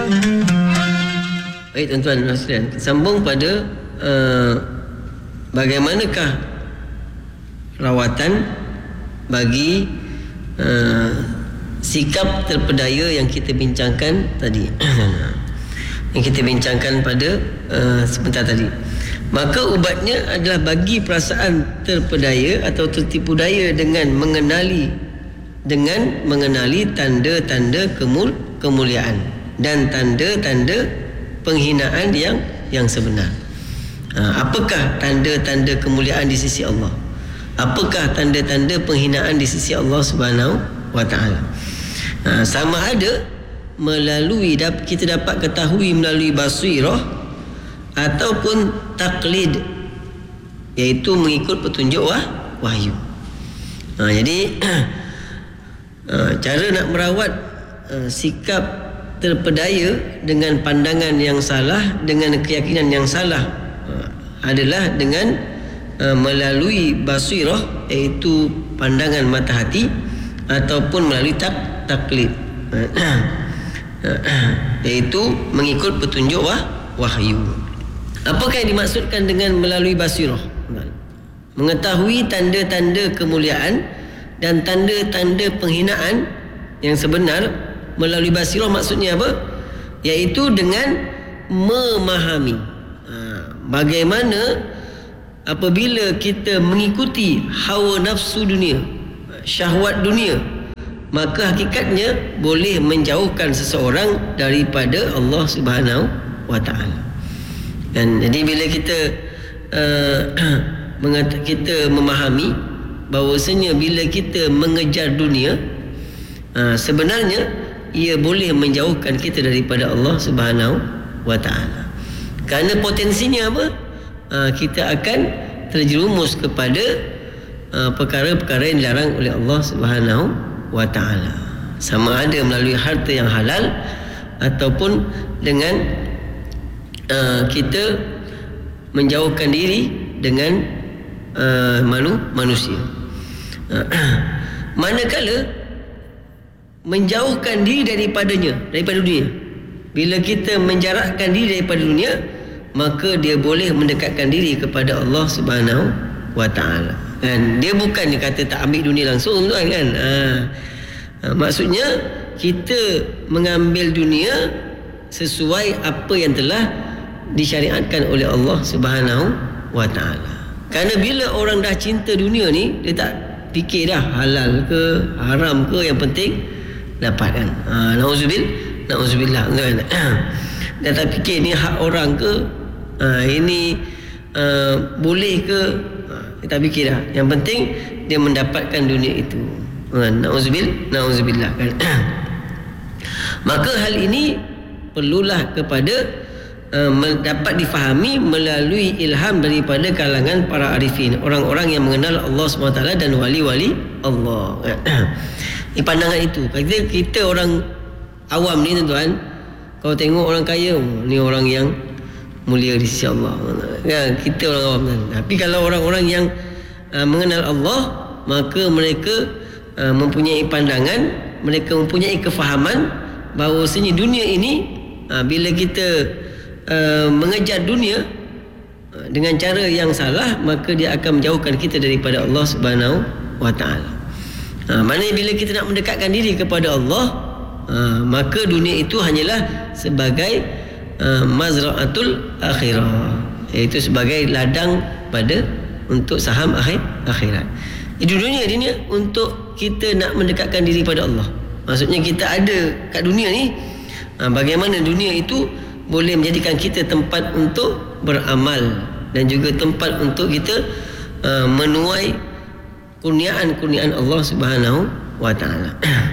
Baik tuan-tuan dan sekalian, sambung pada bagaimanakah rawatan bagi sikap terpedaya yang kita bincangkan tadi. Yang kita bincangkan pada sebentar tadi. Maka ubatnya adalah bagi perasaan terpedaya atau tertipu daya dengan mengenali tanda-tanda kemuliaan dan tanda-tanda penghinaan yang sebenar. Apakah tanda-tanda kemuliaan di sisi Allah? Apakah tanda-tanda penghinaan di sisi Allah Subhanahu wa taala? Sama ada melalui kita dapat ketahui melalui basirah ataupun taklid, iaitu mengikut petunjuk wahyu. Jadi cara nak merawat sikap terpedaya dengan pandangan yang salah, dengan keyakinan yang salah, adalah dengan melalui basirah, iaitu pandangan mata hati, ataupun melalui taklid, iaitu mengikut petunjuk wahyu. Apakah yang dimaksudkan dengan melalui basirah? Mengetahui tanda-tanda kemuliaan dan tanda-tanda penghinaan yang sebenar melalui basirah maksudnya apa? Iaitu dengan memahami bagaimana apabila kita mengikuti hawa nafsu dunia, syahwat dunia, maka hakikatnya boleh menjauhkan seseorang daripada Allah Subhanahu wa taala. Dan jadi bila kita memahami bahawasanya bila kita mengejar dunia, sebenarnya ia boleh menjauhkan kita daripada Allah Subhanahu wa taala. Kerana potensinya apa? Kita akan terjerumus kepada perkara-perkara yang dilarang oleh Allah Subhanahu wa taala, sama ada melalui harta yang halal ataupun dengan kita menjauhkan diri dengan manusia. Manakala menjauhkan diri daripada dunia, bila kita menjarakkan diri daripada dunia, maka dia boleh mendekatkan diri kepada Allah Subhanahu wa taala. Kan, dia bukan dia kata tak ambil dunia langsung tuan kan. Maksudnya kita mengambil dunia sesuai apa yang telah disyariatkan oleh Allah Subhanahu wa taala. Kerana bila orang dah cinta dunia ni, dia tak fikir dah halal ke haram ke, yang penting dapat kan. Nauzubillah kan. Dia tak fikir ni hak orang ke, ini boleh ke, dia tak fikir dah. Yang penting dia mendapatkan dunia itu. Nauzubillah kan. Maka hal ini perlulah kepada dapat difahami melalui ilham daripada kalangan para arifin, orang-orang yang mengenal Allah SWT dan wali-wali Allah. Ini pandangan itu. Kita orang awam ni tuan-tuan, kau tengok orang kaya, ni orang yang mulia di sisi Allah. Kita orang awam kan. Tapi kalau orang-orang yang mengenal Allah, maka mereka mempunyai pandangan, mereka mempunyai kefahaman bahawasanya dunia ini, bila kita mengejar dunia dengan cara yang salah, maka dia akan menjauhkan kita daripada Allah Subhanahu wa taala. Maknanya bila kita nak mendekatkan diri kepada Allah, maka dunia itu hanyalah sebagai mazra'atul akhirah, iaitu sebagai ladang untuk saham akhirat. Dunia ini untuk kita nak mendekatkan diri pada Allah. Maksudnya kita ada kat dunia ni, bagaimana dunia itu boleh menjadikan kita tempat untuk beramal dan juga tempat untuk kita menuai kurniaan-kurniaan Allah Subhanahu wa taala.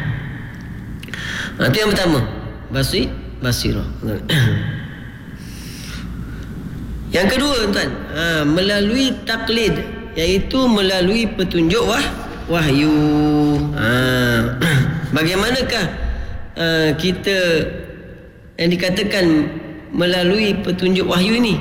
Itu yang pertama, basirah. Yang kedua tuan, melalui taklid, iaitu melalui petunjuk wahyu. Bagaimanakah kita yang dikatakan melalui petunjuk wahyu ini?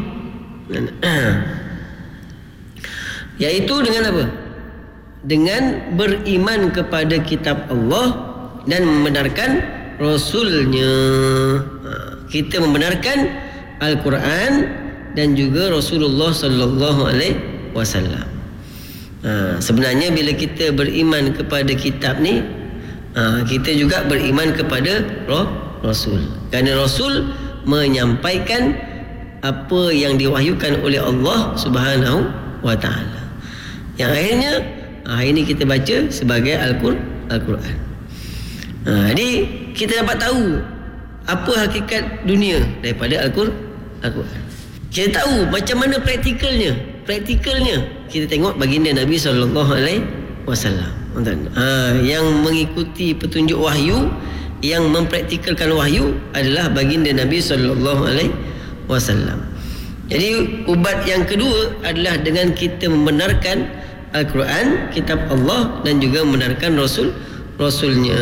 Iaitu dengan apa? Dengan beriman kepada kitab Allah dan membenarkan Rasulnya. Kita membenarkan Al-Quran dan juga Rasulullah sallallahu alaihi wasallam. Sebenarnya bila kita beriman kepada kitab ni, kita juga beriman kepada Rasul. Kerana Rasul menyampaikan apa yang diwahyukan oleh Allah Subhanahu wa taala. Yang akhirnya hari ini kita baca sebagai Al-Quran. Jadi kita dapat tahu apa hakikat dunia daripada Al-Quran. Kita tahu macam mana praktikalnya. Kita tengok baginda Nabi sallallahu alaihi wasallam. Yang mengikuti petunjuk wahyu, yang mempraktikalkan wahyu adalah baginda Nabi sallallahu alaihi wasallam. Jadi ubat yang kedua adalah dengan kita membenarkan Al-Quran, kitab Allah, dan juga membenarkan Rasulnya.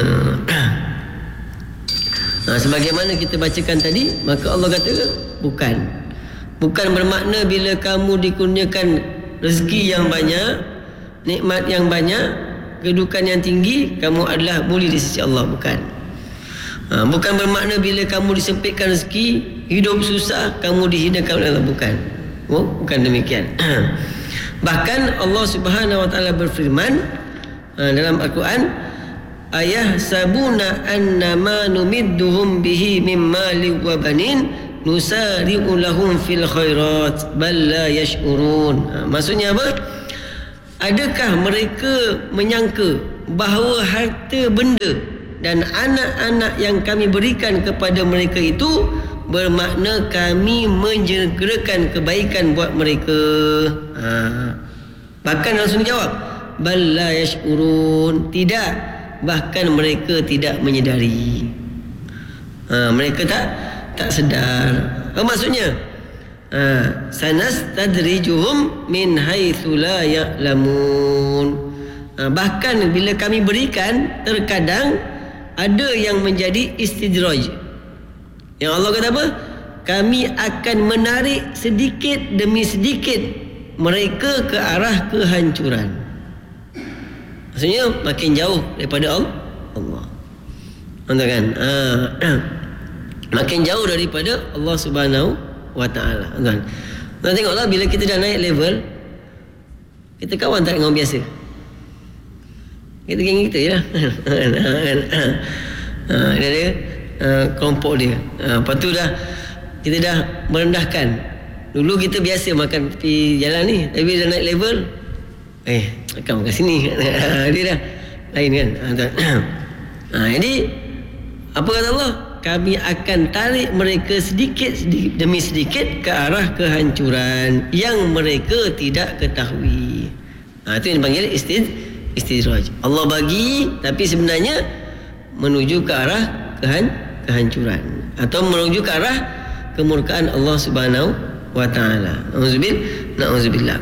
Sebagaimana kita bacakan tadi, maka Allah kata bukan bermakna bila kamu dikurniakan rezeki yang banyak, nikmat yang banyak, kedudukan yang tinggi, kamu adalah mulia di sisi Allah. Bukan bermakna bila kamu disempitkan rezeki, hidup susah, kamu dihinakan oleh Allah. Bukan demikian. Bahkan Allah Subhanahu wa taala berfirman dalam Al-Quran, ayahsabuna annama numidduhum bihi min mali wa banin nusari'u lahum fil khairat bal la yash'urun. Maksudnya apa? Adakah mereka menyangka bahawa harta benda dan anak-anak yang kami berikan kepada mereka itu bermakna kami menyegerakan kebaikan buat mereka? Bahkan Rasul jawab, bal la yash'urun, tidak, bahkan mereka tidak menyedari. Mereka tak sedar. Apa maksudnya? Sanastadrijuhum min haitsu la ya'lamun. Bahkan bila kami berikan, terkadang ada yang menjadi istidraj. Yang Allah kata apa? Kami akan menarik sedikit demi sedikit mereka ke arah kehancuran. Maksudnya makin jauh daripada Allah. Kan? Makin jauh daripada Allah Subhanahu wa taala. Kan? Tengoklah bila kita dah naik level, kita kawan tak dengan orang biasa. Kita geng kita je lah. Dia kelompok dia. Lepas tu kita dah merendahkan. Dulu kita biasa makan tepi jalan ni, tapi dah naik level, akan makan sini. Dia dah lain kan. Jadi apa kata Allah? Kami akan tarik mereka sedikit demi sedikit ke arah kehancuran yang mereka tidak ketahui. Itu yang dipanggil istidraj. Allah bagi, tapi sebenarnya menuju ke arah kehancuran atau menuju ke arah kemurkaan Allah Subhanahu wa taala. Na'udzubillah.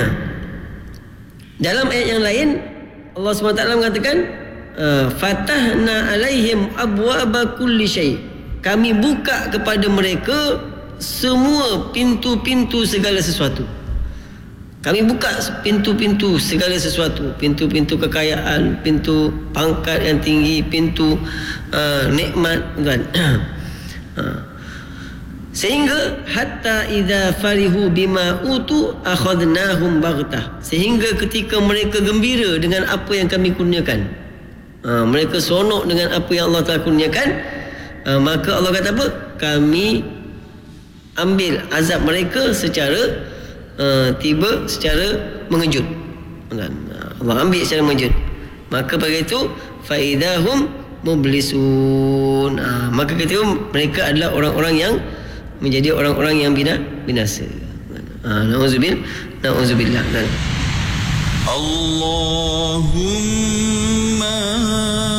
Dalam ayat yang lain Allah Subhanahu wa taala mengatakan, fatahna alaihim abwaba kulli syai. Kami buka kepada mereka semua pintu-pintu segala sesuatu. Kami buka pintu-pintu segala sesuatu, pintu-pintu kekayaan, pintu pangkat yang tinggi, pintu nikmat, kan? Sehingga hatta idza farihu bima utu akhadnahum baghtah. Sehingga ketika mereka gembira dengan apa yang kami kurniakan, mereka seronok dengan apa yang Allah telah kurniakan, maka Allah kata apa? Kami ambil azab mereka secara tiba, secara mengejut. Allah ambil secara mengejut. Maka pada itu faidahum mublisun. Maka ketika mereka adalah orang-orang yang menjadi orang-orang yang binasa. Na'udzubillah. Allahumma